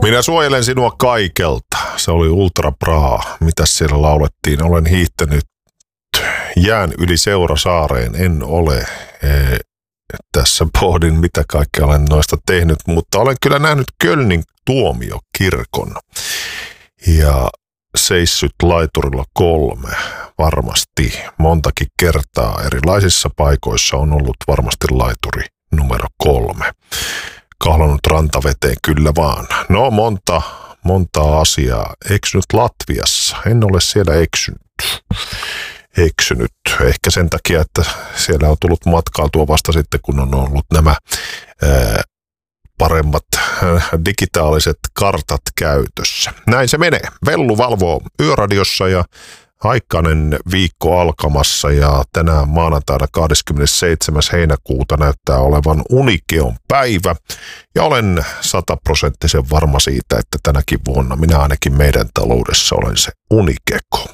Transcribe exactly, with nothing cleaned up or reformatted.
Minä suojelen sinua kaikelta. Se oli Ultra Bra. Mitäs siellä laulettiin? Olen hiihtänyt jään yli Seurasaareen. En ole. E- tässä pohdin, mitä kaikkea olen noista tehnyt, mutta olen kyllä nähnyt Kölnin tuomiokirkon. Ja seissyt laiturilla kolme. Varmasti montakin kertaa erilaisissa paikoissa on ollut varmasti laituri numero kolme. Kahlannut rantaveteen kyllä vaan. No monta, monta asiaa. Eksynyt Latviassa. En ole siellä eksynyt. eksynyt. Ehkä sen takia, että siellä on tullut matkailtua vasta sitten, kun on ollut nämä ää, paremmat ää, digitaaliset kartat käytössä. Näin se menee. Vellu valvoo Yöradiossa ja aikainen viikko alkamassa ja tänään maanantaina kahdeskymmenesseitsemäs heinäkuuta näyttää olevan Unikeon päivä. Ja olen sataprosenttisen varma siitä, että tänäkin vuonna minä ainakin meidän taloudessa olen se unikeko.